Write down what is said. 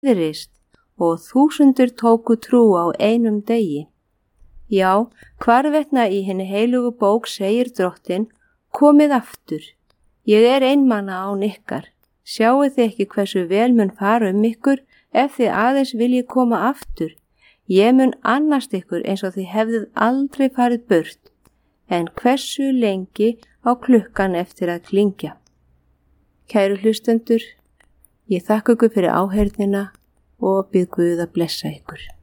Rist og þúsundir tóku trú á einum degi. Já, hvarvetna í hinni heilugu bók segir Drottinn, komið aftur. Ég er einmana án ykkar. Sjáið þið ekki hversu vel mun fara ykkur ef þið aðeins viljið koma aftur. Ég mun annast ykkur eins og þið hefðið aldrei farið burt. En hversu lengi á klukkan eftir að klingja? Kæru hlustendur, ég þakka ykkur fyrir áheyrnina og bið Guð að blessa ykkur.